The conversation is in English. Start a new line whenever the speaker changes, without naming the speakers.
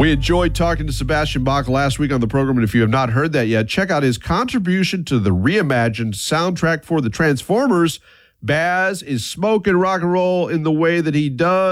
We enjoyed talking to Sebastian Bach last week on the program, and if you have not heard that yet, check out his contribution to the reimagined soundtrack for the Transformers. Baz is smoking rock and roll in the way that he does.